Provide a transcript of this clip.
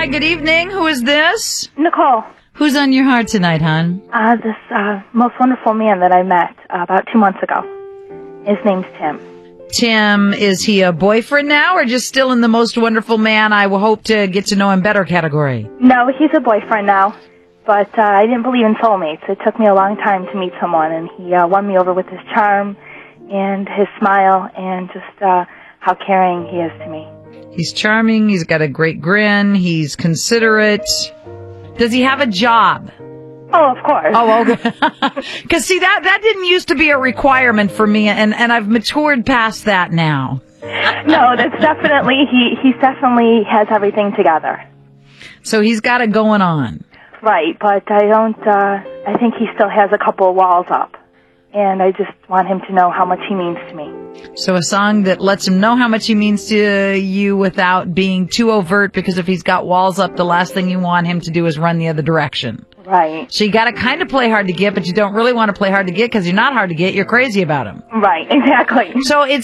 Hi, good evening. Who is this? Nicole, Who's on your heart tonight, hon? this most wonderful man that I met about 2 months ago. His name's Tim. Tim, is he a boyfriend now or just still in the most wonderful man I will hope to get to know him better category? No, he's a boyfriend now, but I didn't believe in soulmates. It took me a long time to meet someone, and he won me over with his charm and his smile and just how caring he is to me. He's charming. He's got a great grin. He's considerate. Does he have a job? Oh, of course. Oh, okay. Because, see, that didn't used to be a requirement for me, and I've matured past that now. No, that's definitely, he definitely has everything together. So he's got it going on. Right, but I think he still has a couple of walls up. And I just want him to know how much he means to me. So a song that lets him know how much he means to you without being too overt, because if he's got walls up, the last thing you want him to do is run the other direction. Right. So you got to kind of play hard to get, but you don't really want to play hard to get because you're not hard to get. You're crazy about him. Right, exactly. So it's